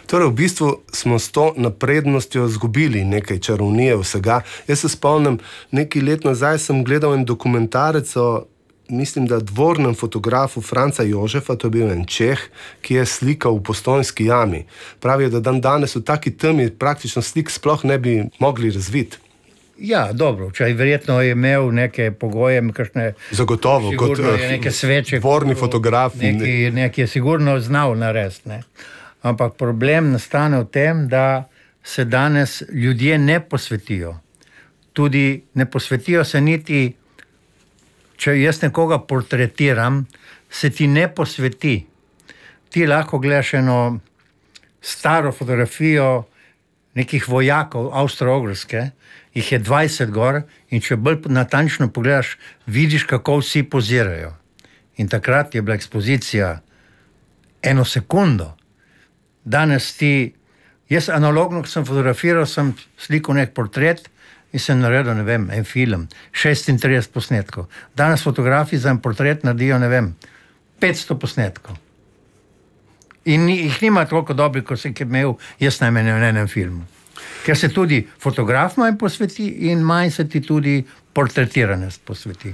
Torej, v bistvu smo s to naprednostjo izgubili nekaj čarovnije vsega. Jaz se spomnim, nekaj let nazaj sem gledal en dokumentarec o, mislim, da dvornem fotografu Franca Jožefa, to je bil en Čeh, ki je slikal v Postojnski jami. Pravijo, da danes v taki temi praktično slik sploh ne bi mogli razviti. Ja, dobro, če verjetno je imel neke pogoje, kakšne... Zagotovo, kot neke sveče, dvorni fotograf. Neki je sigurno znal narediti, ne. Ampak problem nastane v tem, da se danes ljudje ne posvetijo. Tudi ne posvetijo se niti, če jaz nekoga portretiram, se ti ne posveti. Ti lahko gledaš eno staro fotografijo nekih vojakov Avstro-Ogrske, jih je 20 gor in če bolj natančno pogledaš, vidiš, kako vsi pozirajo. In takrat je bila ekspozicija 1 sekundo. Danes ti, jaz analogno, ko sem fotografiral, sem slikal nek portret in sem naredil, ne vem, en film, 36 posnetkov. Danes fotografi za en portret naredijo, ne vem, 500 posnetkov. In jih nima toliko dobrih, kot sem imel jaz najmanj v enem filmu. Ker se tudi fotograf manj posveti in manj se ti tudi portretirane posveti.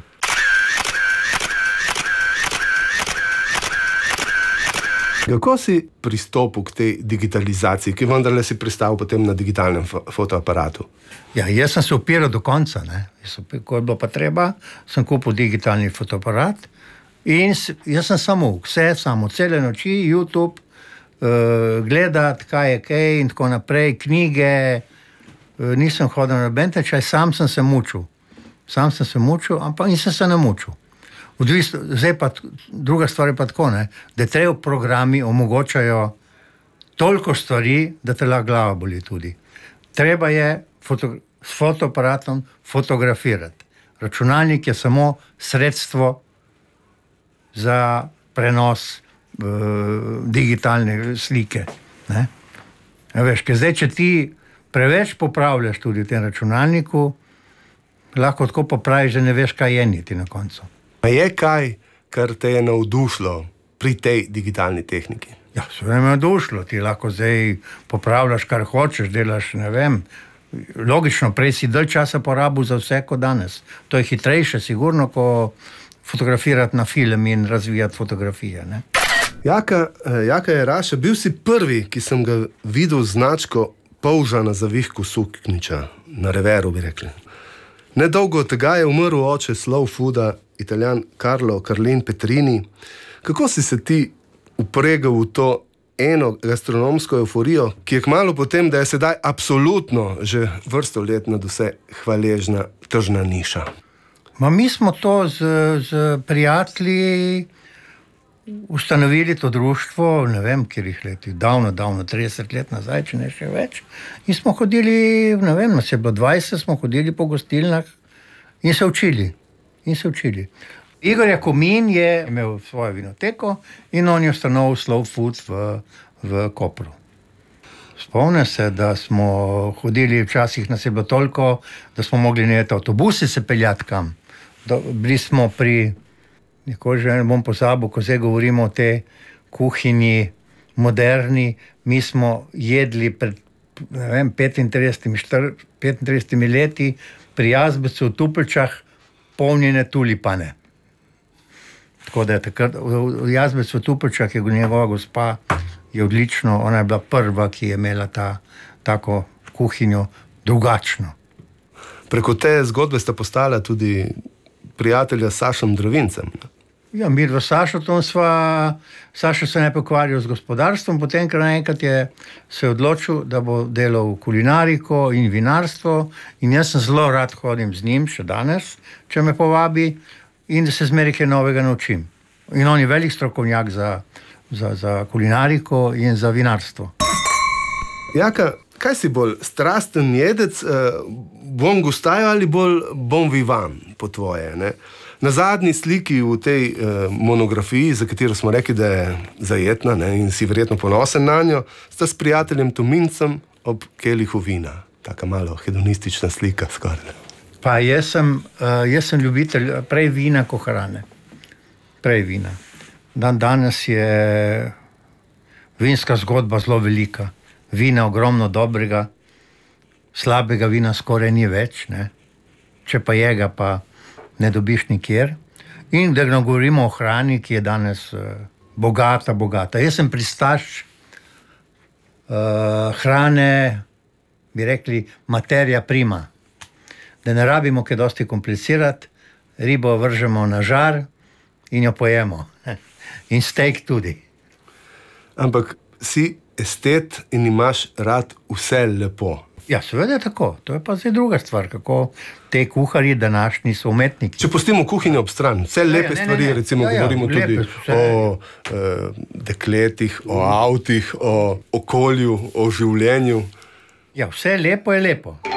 Kako si pristopil k tej digitalizaciji, ki vendarle si pristal potem na digitalnem fotoaparatu? Ja, jaz sem se opiral do konca, ne. Ko je bilo pa treba, sem kupil digitalni fotoaparat in jaz sem samo cele noči, YouTube, gledati, kaj je kaj in tako naprej, knjige, nisem hodil na noben tečaj, sam sem se mučil, ampak nisem se namučil. Zdaj pa druga stvar je pa tako, ne, da treba programi omogočajo toliko stvari, da te lahko glava boli tudi. Treba je s fotoaparatom fotografirati. Računalnik je samo sredstvo za prenos digitalne slike. Ne? Veš, ker zdaj, če ti preveč popravljaš tudi v tem računalniku, lahko tako popraviš, da ne veš, kaj je niti na koncu. A je kaj, kar te je navdušilo pri tej digitalni tehniki? Ja, seveda me je navdušilo. Ti lahko zdaj popravljaš, kar hočeš, delaš, ne vem. Logično, prej si dalj časa porabil za vse kot danes. To je hitrejše, sigurno, ko fotografirati na film in razvijati fotografije, ne. Jaka Jeraša, bil si prvi, ki sem ga videl značko polža na zavihku suknjiča, na reveru bi rekli. Nedolgo od tega je umrl oče slow fooda, Italijan Carlo Carlin Petrini. Kako si se ti upregal v to eno gastronomsko euforijo, ki je kmalu potem, da je sedaj absolutno že vrsto let nad vse hvaležna tržna niša? Mi smo to z prijatelji ustanovili to društvo, ne vem, kjerih leti, davno, 30 let nazaj, če ne še več. In smo hodili, ne vem, nas je bilo 20, smo hodili po gostilnah in se učili. Igor Jakomin je imel svojo vinoteko in on je ustanovil Slow Food v Kopru. Spomnim se, da smo hodili, včasih nas je bilo toliko, da smo mogli najeti avtobuse se peljati kam. Bili smo pri, nikoli že ne bom pozabil, ko zdaj govorimo o tej kuhinji moderni, mi smo jedli pred, ne vem, 35 leti pri Jazbecu v Tuplčah polnjene tulipane. Tako da je takrat, v Jazbecu v Tuplčah je njegova gospa, je odlično, ona je bila prva, ki je imela tako kuhinjo drugačno. Preko te zgodbe sta postala tudi prijatelja s Sašom Dravincem. Ja, mi dva Sašo, Sašo se najprej ukvarjal z gospodarstvom, potem, ker naenkrat se je odločil, da bo delal kulinariko in vinarstvo in jaz sem zelo rad hodim z njim, še danes, če me povabi, in da se zmeraj kaj novega naučim. In on je velik strokovnjak za kulinariko in za vinarstvo. Jaka, kaj si bolj strasten jedec, bon gustajo ali bolj bon vivant po tvoje, ne? Na zadnji sliki v tej monografiji, za katero smo rekli, da je zajetna, ne, in si verjetno ponosen na njo, sta s prijateljem Tomincem ob kelihu vina. Taka malo hedonistična slika skoraj. Pa jaz sem ljubitelj prej vina kot hrane. Prej vina. Danes je vinska zgodba zelo velika. vina ogromno dobrega, slabega vina skoraj ni več, ne? Če pa je ga, pa ne dobiš nikjer. In da ne govorimo o hrani, ki je danes bogata. Jaz sem pristaš hrane, bi rekli, materija prima. Da ne rabimo kaj dosti komplicirati, ribo vržemo na žar in jo pojemo. In steak tudi. Ampak si estet in imaš rad vse lepo. Ja, seveda je tako. To je pa zdaj druga stvar, kako te kuharji današnji so umetniki. Če pustimo kuhinjo ob stran, vse lepe stvari, recimo govorimo tudi o dekletih, o avtih, o okolju, o življenju. Ja, vse lepo je lepo.